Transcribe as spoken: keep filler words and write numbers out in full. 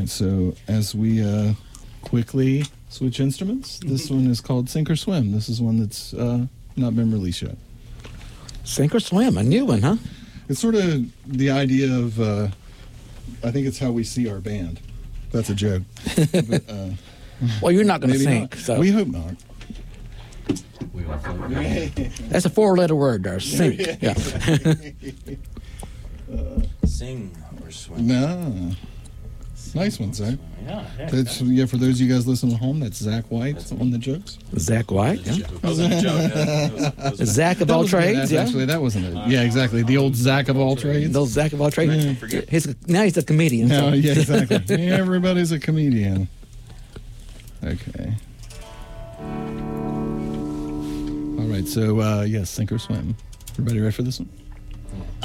right, so as we uh, quickly switch instruments, this one is called Sink or Swim. This is one that's uh, not been released yet. Sink or swim, a new one, huh? It's sort of the idea of, uh, I think it's how we see our band. That's a joke. But, uh, Well, you're not going to maybe sink, not. so We hope not. that's a four-letter word there, sink. Yeah. Sing or swim. No. Nice one, Zach. Yeah, yeah. That's, yeah, for those of you guys listening at home, that's Zach White That's on the jokes. Zach White, yeah. That wasn't a joke. That was, that was Zach of That all wasn't it, trades, yeah. Actually, that wasn't it. Yeah, exactly. The old Zach of all trades. Those Zach of all trades. Yeah. Forget. He's, now he's a comedian. No, so- yeah, exactly. Everybody's a comedian. Okay. All right, so, uh, yes, sink or swim. Everybody ready for this one?